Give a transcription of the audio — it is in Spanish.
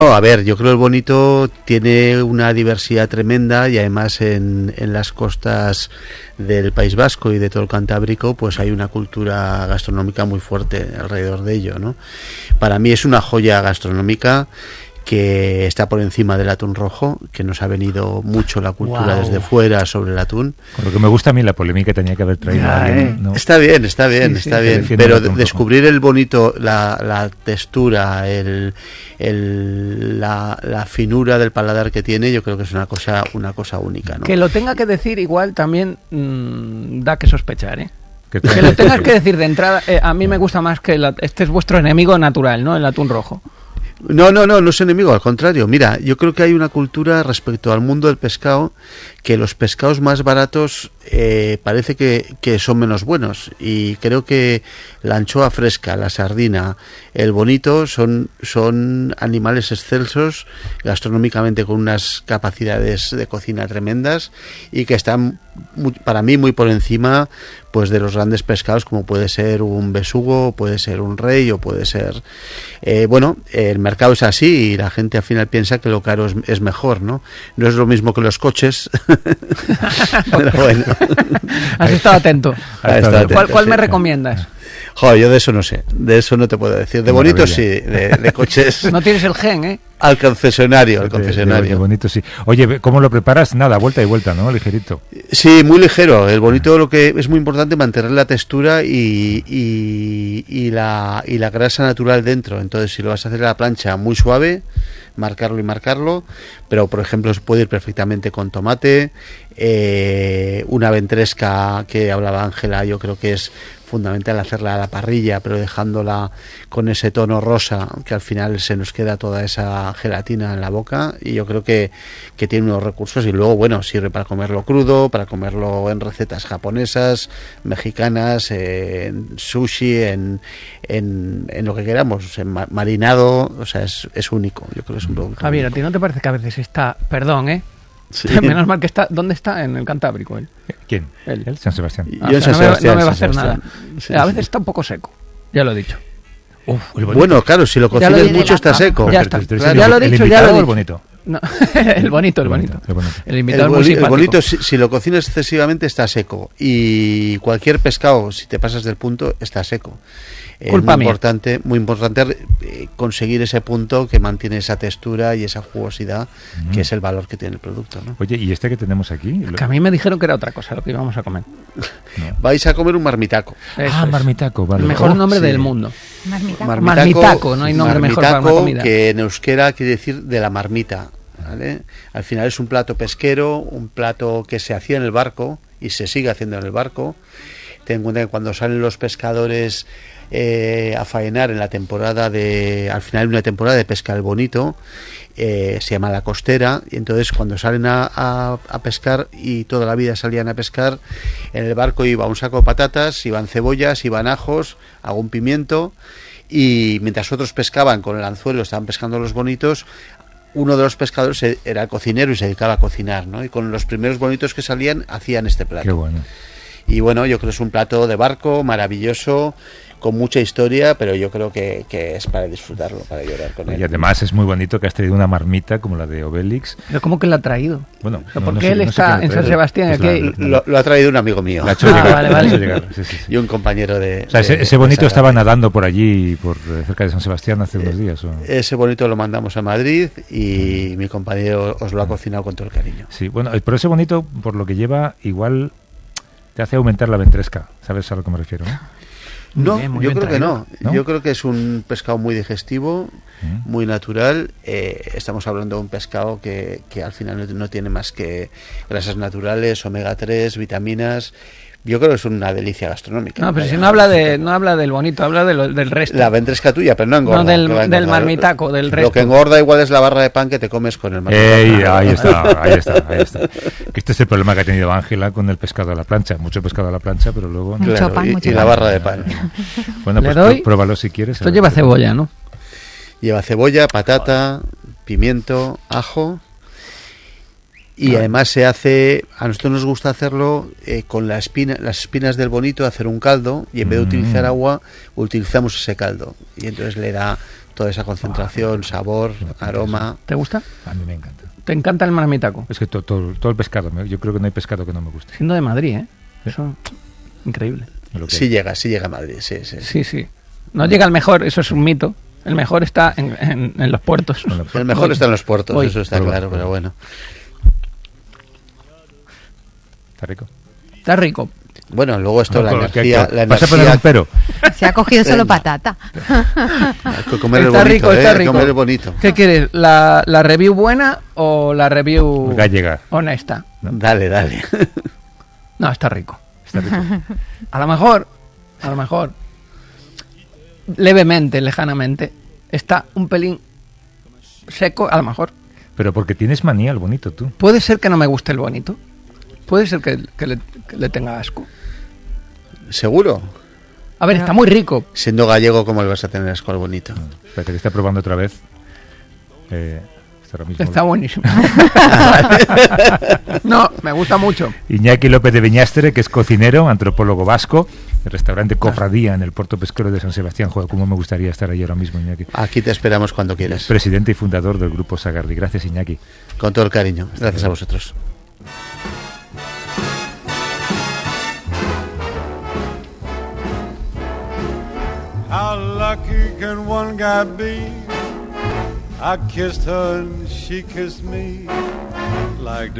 A ver, yo creo que el bonito tiene una diversidad tremenda y además en las costas del País Vasco y de todo el Cantábrico pues hay una cultura gastronómica muy fuerte alrededor de ello, ¿no? Para mí es una joya gastronómica que está por encima del atún rojo, que nos ha venido mucho la cultura desde fuera sobre el atún. Con lo que me gusta a mí la polémica que tenía que haber traído alguien, ¿no? Está bien, pero descubrir el bonito, la textura, la finura del paladar que tiene, yo creo que es una cosa única, ¿no? Que lo tenga que decir igual también da que sospechar, ¿eh? Que lo tengas que decir de entrada, a mí me gusta más que este es vuestro enemigo natural, ¿no? El atún rojo. No es enemigo, al contrario. Mira, yo creo que hay una cultura respecto al mundo del pescado, que los pescados más baratos parece que son menos buenos, y creo que la anchoa fresca, la sardina, el bonito son animales excelsos gastronómicamente, con unas capacidades de cocina tremendas y que están para mí muy por encima pues de los grandes pescados, como puede ser un besugo, puede ser un rey, o puede ser el mercado es así y la gente al final piensa que lo caro es mejor, ¿no? No es lo mismo que los coches. Pero bueno. Has estado atento. ¿Cuál me recomiendas? Joder, yo de eso no sé, de eso no te puedo decir. De bonito sí, de coches. No tienes el gen, ¿eh? Al concesionario. De bonito sí. Oye, ¿cómo lo preparas? Nada, vuelta y vuelta, ¿no? Ligerito. Sí, muy ligero. El bonito, lo que es muy importante, mantener la textura y la grasa natural dentro. Entonces, si lo vas a hacer a la plancha muy suave, marcarlo, pero por ejemplo se puede ir perfectamente con tomate, una ventresca que hablaba Ángela, yo creo que es fundamental hacerla a la parrilla, pero dejándola con ese tono rosa, que al final se nos queda toda esa gelatina en la boca, y yo creo que tiene unos recursos, y luego bueno, sirve para comerlo crudo, para comerlo en recetas japonesas, mexicanas, en sushi, en lo que queramos, en marinado, o sea, es único. Yo creo que es un producto Javier, único. ¿a ti no te parece que a veces está, perdón, Sí. menos mal que está, ¿dónde está? En el Cantábrico él. ¿Quién? Él. San Sebastián. Yo en San Sebastián, no me va a San hacer Sebastián. nada. Sí, a veces está un poco seco, ya lo he dicho. Bueno, claro, si lo cocinas mucho está seco. Ya está. Claro, Ya lo he dicho, ya lo he dicho. Bonito. No, el bonito. El invitado es muy El simpático. bonito, si lo cocinas excesivamente, está seco. Y cualquier pescado, si te pasas del punto, está seco. Culpa muy mía. Muy importante conseguir ese punto que mantiene esa textura y esa jugosidad, que es el valor que tiene el producto, ¿no? Oye, ¿y este que tenemos aquí? Que a mí me dijeron que era otra cosa lo que íbamos a comer. No. Vais a comer un marmitaco. Eso es. Marmitaco, vale. El mejor nombre sí. del mundo. Marmitaco. No hay nombre mejor para una comida. Que en euskera quiere decir de la marmita, ¿vale? Al final es un plato pesquero, un plato que se hacía en el barco y se sigue haciendo en el barco. Ten en cuenta que cuando salen los pescadores a faenar en la temporada al final de una temporada de pesca del bonito, se llama la costera, y entonces cuando salen a pescar, y toda la vida salían a pescar, en el barco iba un saco de patatas, iban cebollas, iban ajos, algún pimiento, y mientras otros pescaban con el anzuelo, estaban pescando los bonitos, uno de los pescadores era el cocinero y se dedicaba a cocinar, ¿no? Y con los primeros bonitos que salían hacían este plato. Qué bueno. Y bueno, yo creo que es un plato de barco maravilloso, con mucha historia, pero yo creo que es para disfrutarlo, para llorar con él. Y además es muy bonito que has traído una marmita como la de Obélix. ¿Pero cómo que la ha traído? Bueno, porque él está en San Sebastián. Pues lo ha traído un amigo mío. La ha hecho llegar, vale. la ha hecho llegar. Sí. Y un compañero de... O sea, ese bonito estaba nadando por allí, por cerca de San Sebastián, hace unos días. ¿O? Ese bonito lo mandamos a Madrid y mi compañero os lo ha cocinado con todo el cariño. Sí, bueno, pero ese bonito, por lo que lleva, igual te hace aumentar la ventresca. ¿Sabes a lo que me refiero, no? No, bien, yo creo traído. que no. Yo creo que es un pescado muy digestivo, muy natural. Estamos hablando de un pescado que al final no tiene más que grasas naturales, omega 3, vitaminas. Yo creo que es una delicia gastronómica. No, pero si no habla del bonito, habla del resto. La ventresca tuya, pero no engorda. No, del marmitaco, del resto. Lo que engorda igual es la barra de pan que te comes con el marmitaco. Ahí está. Que este es el problema que ha tenido Ángela con el pescado a la plancha. Mucho pescado a la plancha, pero luego... Mucho pan, y la barra de pan. Bueno, pues pruébalo si quieres. Esto lleva cebolla, ¿no? Lleva cebolla, patata, pimiento, ajo... Y además se hace, a nosotros nos gusta hacerlo con las espinas del bonito, hacer un caldo, y en vez de utilizar agua, utilizamos ese caldo. Y entonces le da toda esa concentración, sabor, aroma. ¿Te gusta? A mí me encanta. ¿Te encanta el marmitaco? Es que todo el pescado, yo creo que no hay pescado que no me guste. Siendo de Madrid, ¿eh? Eso, increíble. Sí llega a Madrid, sí. Sí. No llega al mejor, eso es un mito. El mejor está en los puertos. El mejor está en los puertos, Hoy. eso está claro, pero bueno. Está rico. Está rico. Bueno, luego esto, la energía... Vas a poner un pero. Se ha cogido solo patata. Hay que comer Está el bonito, rico, está rico. comer el bonito. ¿Qué quieres? ¿La review buena o la review Gallega. honesta? ¿No? Dale. No, está rico. Está rico. A lo mejor, levemente, lejanamente, está un pelín seco, a lo mejor. Pero porque tienes manía al bonito, tú. Puede ser que no me guste el bonito. Puede ser que le tenga asco. ¿Seguro? A ver, está muy rico. Siendo gallego, ¿cómo le vas a tener asco al bonito? Espérate, que está probando otra vez. Ahora mismo. Está buenísimo. No, me gusta mucho. Iñaki López de Beñastre, que es cocinero, antropólogo vasco, el restaurante Cofradía en el puerto pesquero de San Sebastián. Joder, cómo me gustaría estar ahí ahora mismo, Iñaki. Aquí te esperamos cuando quieras. Presidente y fundador del grupo Sagardi. Gracias, Iñaki. Con todo el cariño. Gracias a vosotros. How lucky can one guy be? I kissed her and she kissed me like